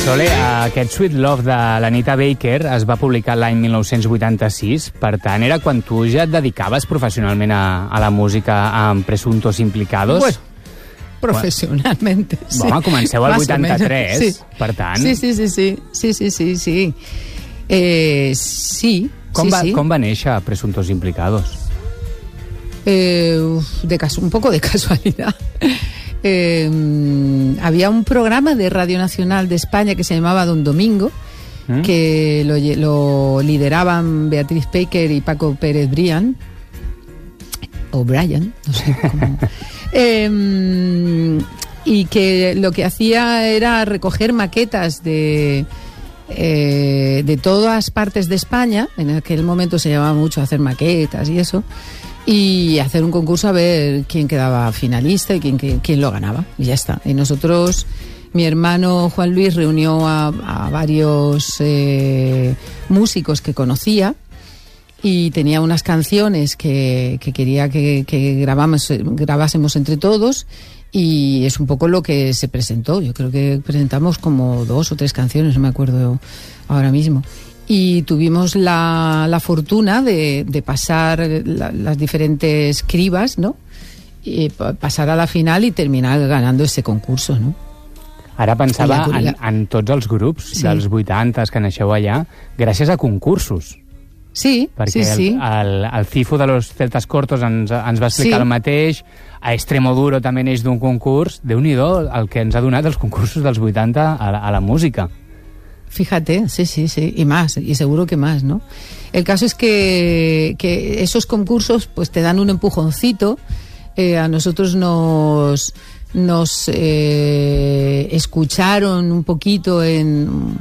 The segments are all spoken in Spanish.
Sole, aquest Sweet Love de l'Anita Baker es va publicar l'any 1986, per tant, era quan tu ja et dedicaves professionalment a la música amb Presuntos Implicados? Bueno, professionalment, sí. Home, comenceu al 83, sí. Per tant... Sí. Com va néixer Presuntos Implicados? Un poco de casualidad. Había un programa de Radio Nacional de España que se llamaba Don Domingo, que lo lideraban Beatriz Baker y Paco Pérez Brian, o Brian, no sé cómo. Y que lo que hacía era recoger maquetas de todas partes de España. En aquel momento se llevaba mucho a hacer maquetas y eso, y hacer un concurso a ver quién quedaba finalista y quién lo ganaba, y ya está. Y nosotros, mi hermano Juan Luis reunió a varios músicos que conocía, y tenía unas canciones que quería que grabásemos entre todos, y es un poco lo que se presentó. Yo creo que presentamos como 2 o 3 canciones, no me acuerdo ahora mismo. Y tuvimos la fortuna de pasar las diferentes cribas, ¿no? Y pasar a la final y terminar ganando ese concurso, ¿no? Ara pensava en tots els grups dels 80 que naixeu allà gràcies a concursos. Sí, perquè sí. El CIFO de los Celtas Cortos ens va explicar el mateix. A Extremoduro també neix d'un concurs. Déu-n'hi-do el que ens ha donat els concursos dels 80 a la música. Fíjate, sí, y más, y seguro que más, ¿no? El caso es que esos concursos pues te dan un empujoncito. A nosotros nos escucharon un poquito en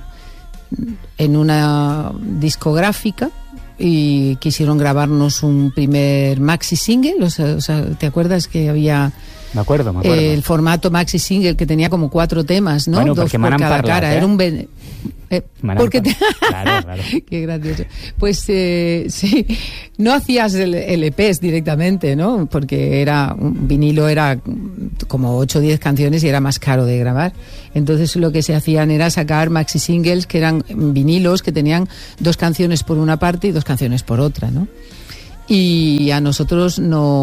una discográfica y quisieron grabarnos un primer maxi single. O sea, ¿te acuerdas que había... Me acuerdo. El formato maxi single que tenía como 4 temas, ¿no? Bueno, 2 por cada cara. Era un... porque claro. Qué gracioso. Pues sí, no hacías LPs directamente, ¿no? Porque un vinilo era como 8 o 10 canciones y era más caro de grabar. Entonces lo que se hacían era sacar maxi singles, que eran vinilos que tenían 2 canciones por una parte y 2 canciones por otra, ¿no? Y a nosotros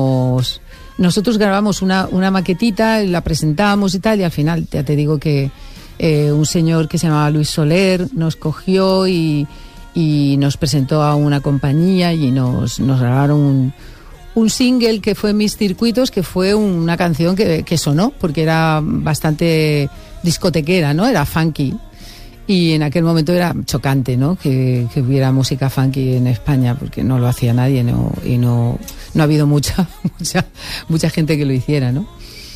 grabamos una maquetita, la presentábamos y tal, y al final ya te digo que un señor que se llamaba Luis Soler nos cogió y nos presentó a una compañía y nos grabaron un single que fue Mis Circuitos, que fue una canción que sonó porque era bastante discotequera, ¿no? Era funky. Y en aquel momento era chocante, ¿no? Que hubiera música funky en España, porque no lo hacía nadie, y no ha habido mucha gente que lo hiciera, ¿no?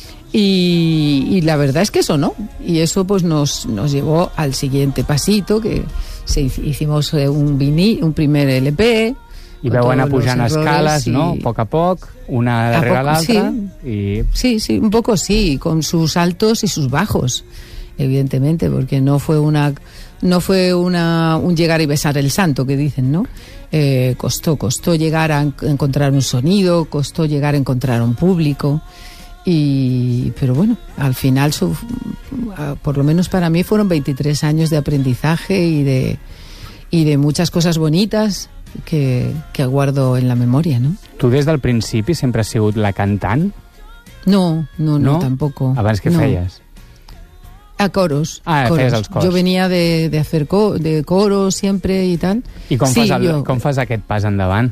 Y la verdad es que sonó, y eso pues nos llevó al siguiente pasito, que hicimos un primer LP. I veu anar pujant escales, ¿no? Poc a poc, una darrere l'altra. Sí, un poco sí, con sus altos y sus bajos, evidentemente, porque no fue un llegar y besar el santo que dicen, ¿no? Costó llegar a encontrar un sonido, costó llegar a encontrar un público, pero bueno, al final por lo menos para mí fueron 23 años de aprendizaje y de muchas cosas bonitas que guardo en la memoria, ¿no? Tu des del principi sempre has sigut la cantant? No, tampoco. Abans què feies? A coros. Feies els cors. Yo venía de hacer de coros siempre y tal. I com fas aquest pas endavant?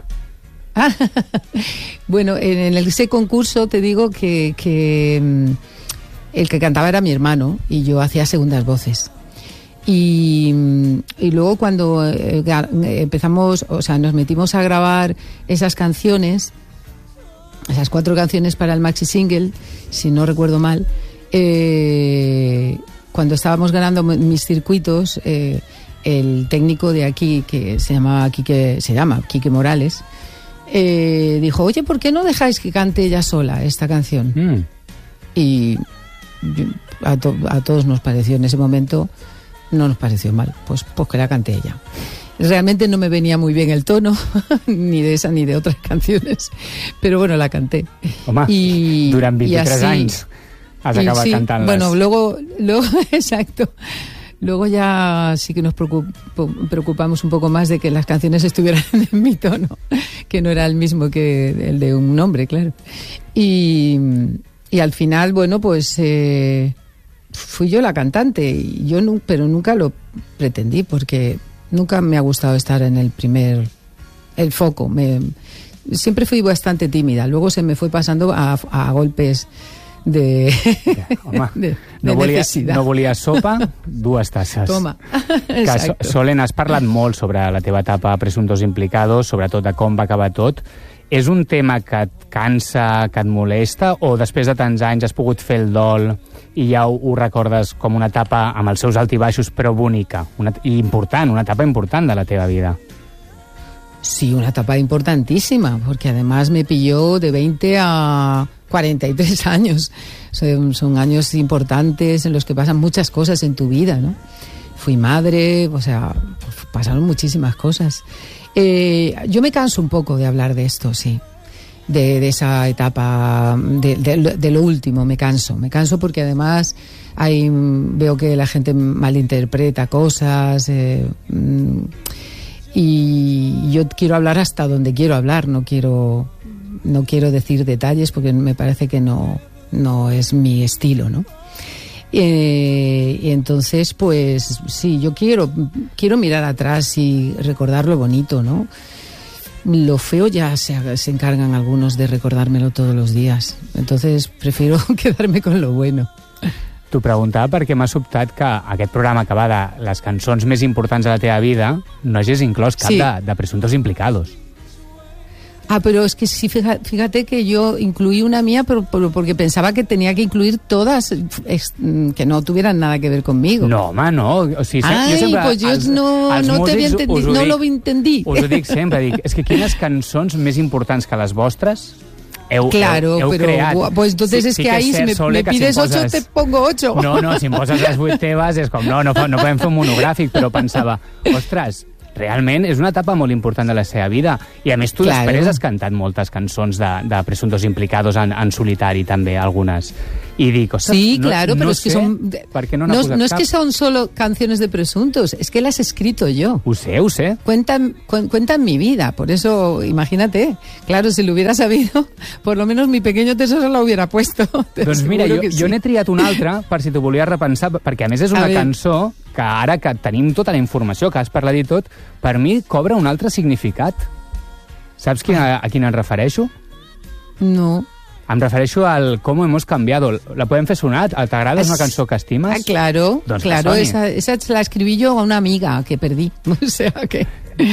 Bueno, en ese concurso te digo que el que cantaba era mi hermano y yo hacía segundas voces. Y luego cuando empezamos, o sea, nos metimos a grabar esas canciones, esas 4 canciones para el maxi single, si no recuerdo mal, cuando estábamos ganando Mis Circuitos, el técnico de aquí, que se llama Quique Morales, dijo, oye, ¿por qué no dejáis que cante ella sola esta canción? Y a todos nos pareció en ese momento, no nos pareció mal, pues que la cante ella. Realmente no me venía muy bien el tono, ni de esa ni de otras canciones, pero bueno, la canté. Home, durant 23 anys has acabat cantant-les. Bueno, luego exacto. Luego ya sí que nos preocupamos un poco más de que las canciones estuvieran en mi tono, que no era el mismo que el de un hombre, claro. Y al final, bueno, pues fui yo la cantante, y pero nunca lo pretendí, porque nunca me ha gustado estar en el foco. Siempre fui bastante tímida, luego se me fue pasando a golpes de necesidad. No volies sopa, 2 tasses. Toma. Solen, has parlat molt sobre la teva etapa a Presuntos Implicados, sobretot de com va acabar tot. És un tema que et cansa, que et molesta, o després de tants anys has pogut fer el dol i ja ho recordes com una etapa amb els seus altibaixos, però bonica i important, una etapa important de la teva vida? Sí, una etapa importantísima, porque además me pilló de 20 a 43 años. Son años importantes en los que pasan muchas cosas en tu vida, ¿no? Fui madre, o sea, pasaron muchísimas cosas. Yo me canso un poco de hablar de esto, sí. De esa etapa, de lo último, me canso porque además veo que la gente malinterpreta cosas, y yo quiero hablar hasta donde quiero hablar, no quiero decir detalles porque me parece que no es mi estilo, ¿no? Y entonces, pues sí, yo quiero mirar atrás y recordar lo bonito, ¿no? Lo feo ya se encargan algunos de recordármelo todos los días, entonces prefiero quedarme con lo bueno. T'ho preguntava perquè m'ha sobtat que aquest programa que va de les cançons més importants de la teva vida no hagis inclòs cap de Presuntos Implicados. Pero es que sí, fíjate que yo incluí una mía porque pensaba que tenía que incluir todas que no tuvieran nada que ver conmigo. No, home, no. O sigui, jo sempre, pues yo no lo entendí. Us ho dic sempre, és que quines cançons més importants que les vostres heu pero creat. Pues entonces es que ahí si me pides 8 te pongo 8. No, si em poses les 8 teves és com, no podem fer un monogràfic, però pensava, ostres, realment és una etapa molt important de la seva vida, i a més tu després has cantat moltes cançons de Presuntos Implicados en solitari també, algunes, i dic, ostres, sí, claro, pero es que son no es que son solo canciones de Presuntos, es que las he escrito yo. Ho sé. Cuentan mi vida, por eso, imagínate, claro, si lo hubiera sabido, por lo menos mi pequeño tesoro lo hubiera puesto. Doncs mira, jo n'he triat una altra per si t'ho volies repensar, perquè a més és una cançó que ara que tenim tota la informació, que has parlat i tot, per mi cobra un altre significat. Saps a quina em refereixo? No. Em refereixo al Cómo hemos cambiado. La podem fer sonar? T'agrada? És una cançó que estimes? Claro, esa la escribí yo a una amiga que perdí. O sea que...